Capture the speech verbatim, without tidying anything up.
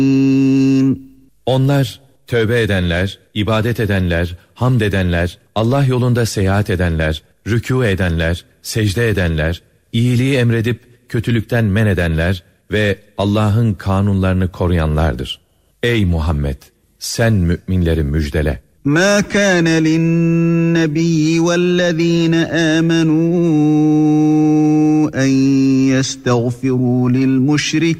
Onlar tövbe edenler, ibadet edenler, hamd edenler, Allah yolunda seyahat edenler, rükû edenler, secde edenler, iyiliği emredip kötülükten men edenler ve Allah'ın kanunlarını koruyanlardır. Ey Muhammed! Sen müminleri müjdele. مَا كَانَ لِلنَّبِيِّ وَالَّذ۪ينَ آمَنُوا أَنْ يَسْتَغْفِرُوا لِلْمُشْرِكِينَ